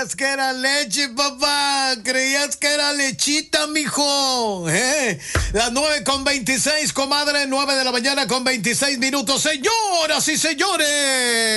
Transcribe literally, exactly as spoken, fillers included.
Creías que era leche, papá. Creías que era lechita, mijo. ¿Eh? Las nueve con veintiséis, comadre. Nueve de la mañana con veintiséis minutos. Señoras y señores.